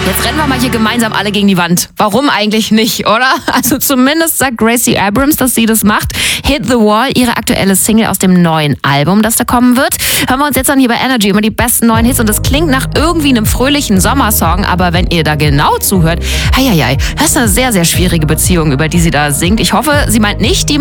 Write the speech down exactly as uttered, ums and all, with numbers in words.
Jetzt rennen wir mal hier gemeinsam alle gegen die Wand. Warum eigentlich nicht, oder? Also zumindest sagt Gracie Abrams, dass sie das macht. Hit the Wall, ihre aktuelle Single aus dem neuen Album, das da kommen wird. Hören wir uns jetzt an hier bei Energy immer die besten neuen Hits. Und das klingt nach irgendwie einem fröhlichen Sommersong. Aber wenn ihr da genau zuhört, heieiei, das ist eine sehr, sehr schwierige Beziehung, über die sie da singt. Ich hoffe, sie meint nicht die